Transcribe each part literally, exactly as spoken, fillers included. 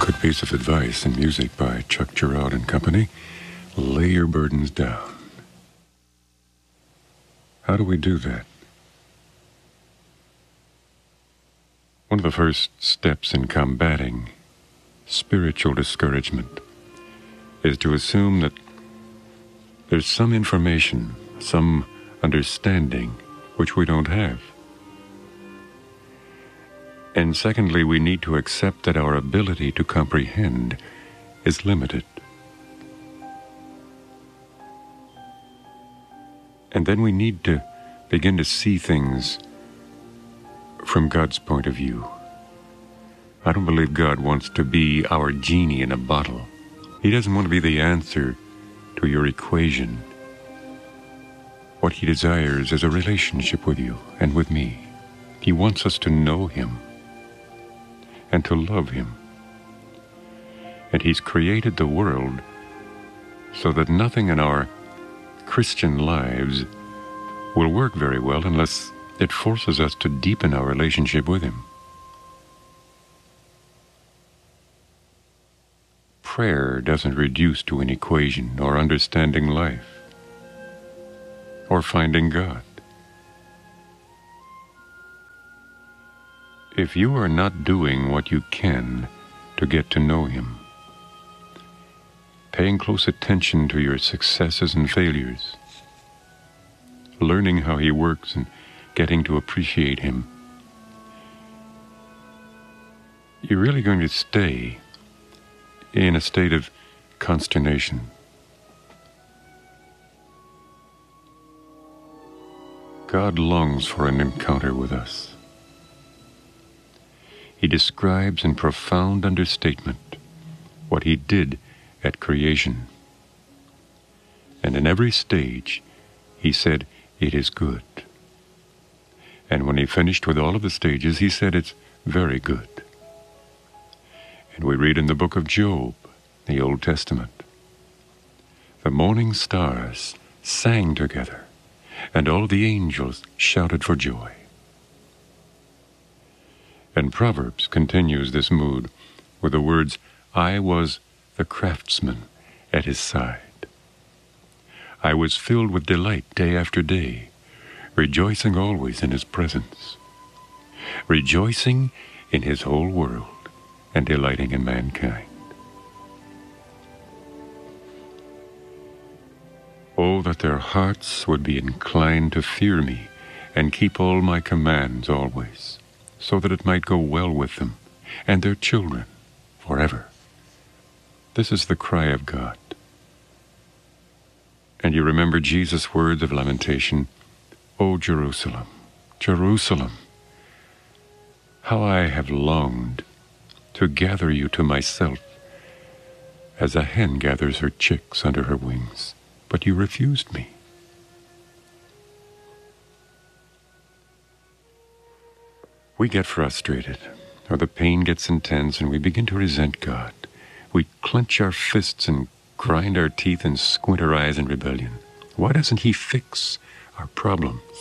Good piece of advice and music by Chuck Girard and Company. Lay your burdens down. How do we do that? One of the first steps in combating spiritual discouragement is to assume that there's some information, some understanding which we don't have. And secondly, we need to accept that our ability to comprehend is limited. And then we need to begin to see things from God's point of view. I don't believe God wants to be our genie in a bottle. He doesn't want to be the answer to your equation. What He desires is a relationship with you and with me. He wants us to know Him and to love Him. And He's created the world so that nothing in our Christian lives will work very well unless it forces us to deepen our relationship with Him. Prayer doesn't reduce to an equation or understanding life or finding God. If you are not doing what you can to get to know Him, paying close attention to your successes and failures, learning how He works and getting to appreciate Him, you're really going to stay in a state of consternation. God longs for an encounter with us. He describes in profound understatement what He did at creation. And in every stage, He said, "It is good." And when He finished with all of the stages, He said, "It's very good." And we read in the book of Job, the Old Testament, the morning stars sang together, and all the angels shouted for joy. And Proverbs continues this mood with the words, "I was the craftsman at His side. I was filled with delight day after day, rejoicing always in His presence, rejoicing in His whole world, and delighting in mankind." Oh, that their hearts would be inclined to fear me and keep all my commands always, so that it might go well with them and their children forever. This is the cry of God. And you remember Jesus' words of lamentation, "O Jerusalem, Jerusalem, how I have longed to gather you to myself, as a hen gathers her chicks under her wings, but you refused me." We get frustrated, or the pain gets intense, and we begin to resent God. We clench our fists and grind our teeth and squint our eyes in rebellion. Why doesn't He fix our problems?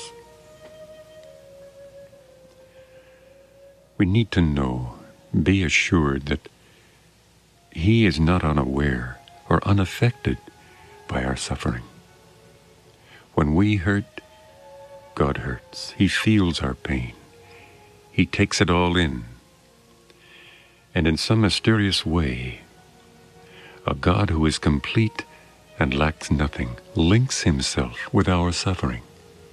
We need to know, be assured that He is not unaware or unaffected by our suffering. When we hurt, God hurts. He feels our pain. He takes it all in. And in some mysterious way, a God who is complete and lacks nothing links Himself with our suffering.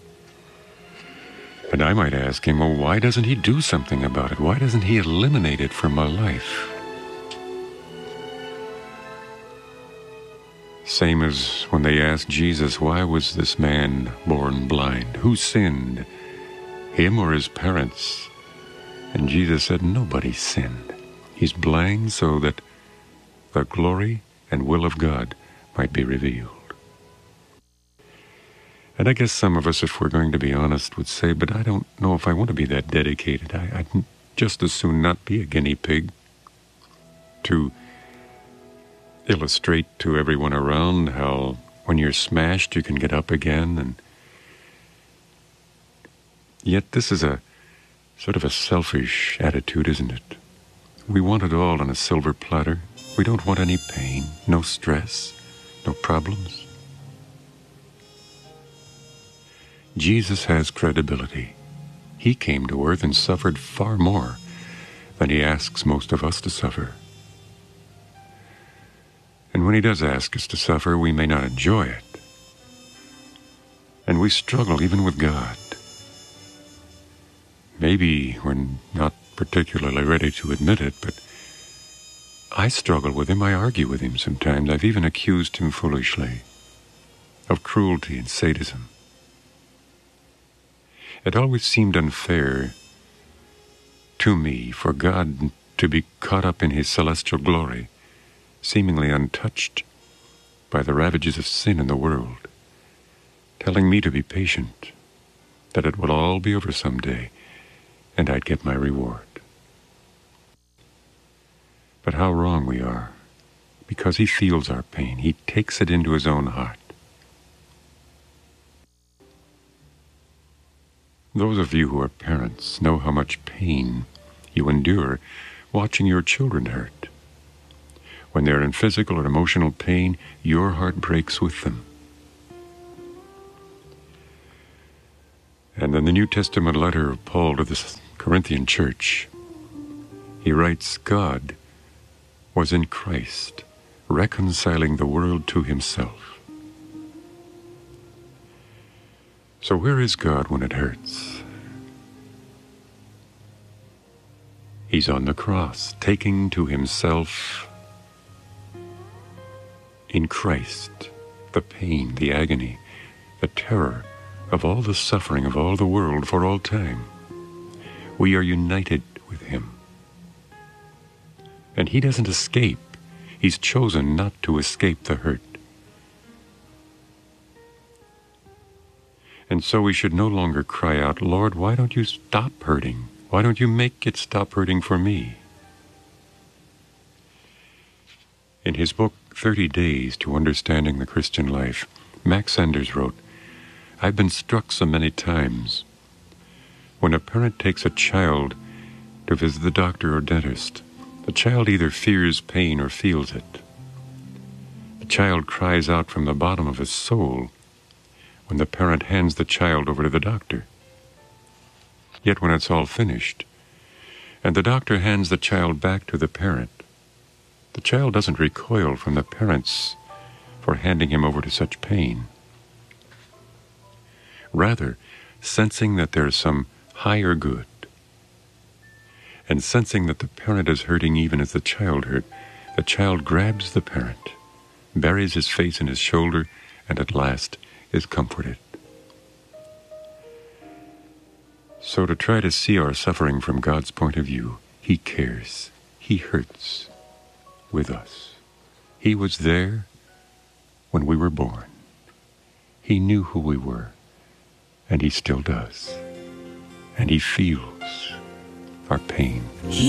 And I might ask Him, well, why doesn't He do something about it? Why doesn't He eliminate it from my life? Same as when they asked Jesus, why was this man born blind? Who sinned, him or his parents? And Jesus said, nobody sinned. He's blind so that the glory and will of God might be revealed. And I guess some of us, if we're going to be honest, would say, but I don't know if I want to be that dedicated. I, I'd just as soon not be a guinea pig to illustrate to everyone around how when you're smashed you can get up again. And yet this is a sort of a selfish attitude, isn't it? We want it all on a silver platter. We don't want any pain, no stress, no problems. Jesus has credibility. He came to earth and suffered far more than he asks most of us to suffer. And when he does ask us to suffer, we may not enjoy it. And we struggle even with God. Maybe we're not particularly ready to admit it, but I struggle with him. I argue with him sometimes. I've even accused him foolishly of cruelty and sadism. It always seemed unfair to me for God to be caught up in his celestial glory, seemingly untouched by the ravages of sin in the world, telling me to be patient, that it will all be over someday, and I'd get my reward. But how wrong we are, because he feels our pain. He takes it into his own heart. Those of you who are parents know how much pain you endure watching your children hurt. When they're in physical or emotional pain, your heart breaks with them. And in the New Testament letter of Paul to the Corinthian church, he writes, God was in Christ, reconciling the world to himself. So where is God when it hurts? He's on the cross, taking to himself in Christ the pain, the agony, the terror of all the suffering of all the world for all time. We are united with him. And he doesn't escape. He's chosen not to escape the hurt. And so we should no longer cry out, Lord, why don't you stop hurting? Why don't you make it stop hurting for me? In his book, thirty days to Understanding the Christian Life, Max Sanders wrote, I've been struck so many times when a parent takes a child to visit the doctor or dentist. The child either fears pain or feels it. The child cries out from the bottom of his soul when the parent hands the child over to the doctor. Yet when it's all finished, and the doctor hands the child back to the parent, the child doesn't recoil from the parents for handing him over to such pain. Rather, sensing that there's some higher good, and sensing that the parent is hurting even as the child hurt, the child grabs the parent, buries his face in his shoulder, and at last is comforted. So to try to see our suffering from God's point of view, he cares, he hurts with us. He was there when we were born. He knew who we were, and he still does. And he feels our pain.